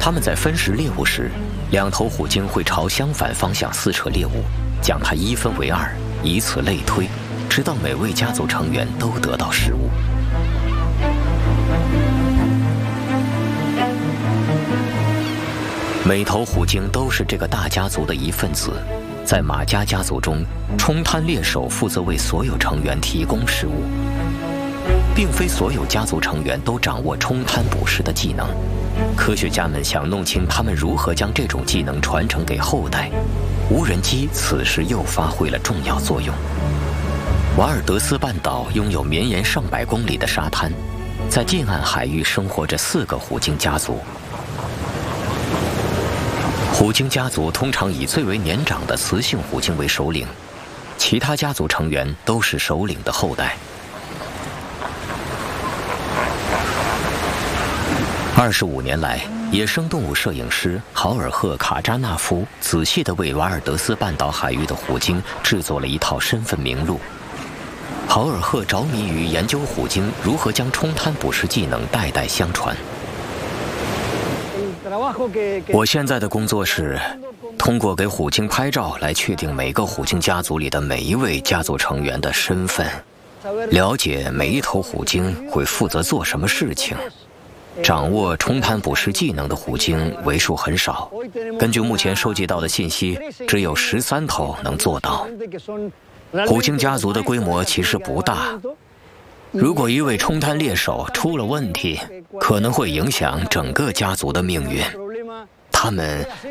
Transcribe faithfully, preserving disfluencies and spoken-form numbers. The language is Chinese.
他们在分食猎物时，两头虎鲸会朝相反方向撕扯猎物，将它一分为二，以此类推，直到每位家族成员都得到食物。每头虎鲸都是这个大家族的一份子。在马家家族中，冲滩猎手负责为所有成员提供食物。并非所有家族成员都掌握冲滩捕食的技能。科学家们想弄清他们如何将这种技能传承给后代。无人机此时又发挥了重要作用。瓦尔德斯半岛拥有绵延上百公里的沙滩，在近岸海域生活着四个虎鲸家族。虎鲸家族通常以最为年长的雌性虎鲸为首领，其他家族成员都是首领的后代。二十五年来，野生动物摄影师豪尔赫·卡扎纳夫仔细地为瓦尔德斯半岛海域的虎鲸制作了一套身份名录。豪尔赫着迷于研究虎鲸如何将冲滩捕食技能代代相传。我现在的工作是通过给虎鲸拍照来确定每个虎鲸家族里的每一位家族成员的身份，了解每一头虎鲸会负责做什么事情。掌握冲滩捕食技能的虎鲸为数很少，根据目前收集到的信息，只有十三头能做到。虎鲸家族的规模其实不大，如果一位冲滩猎手出了问题，可能会影响整个家族的命运。他们